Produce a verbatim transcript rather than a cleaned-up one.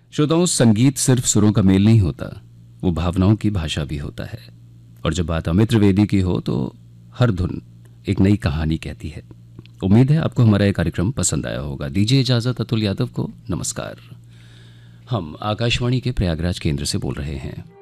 श्रोताओं, संगीत सिर्फ सुरों का मेल नहीं होता, वो भावनाओं की भाषा भी होता है। और जब बात अमित त्रिवेदी की हो तो हर धुन एक नई कहानी कहती है। उम्मीद है आपको हमारा ये कार्यक्रम पसंद आया होगा। दीजिए इजाज़त अतुल यादव को। नमस्कार। हम आकाशवाणी के प्रयागराज केंद्र से बोल रहे हैं।